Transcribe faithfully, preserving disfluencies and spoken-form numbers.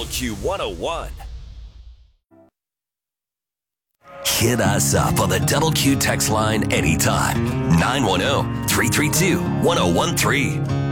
Q one oh one. Hit us up on the Double Q text line anytime. nine one zero, three three two, one zero one three.